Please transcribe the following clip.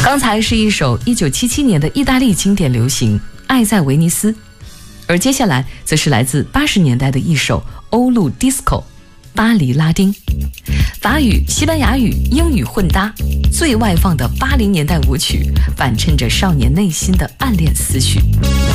刚才是一首1977年的意大利经典流行《爱在威尼斯》，而接下来则是来自80年代的一首欧陆 disco 巴黎拉丁。法语、西班牙语、英语混搭，最外放的80年代舞曲，反衬着少年内心的暗恋思绪。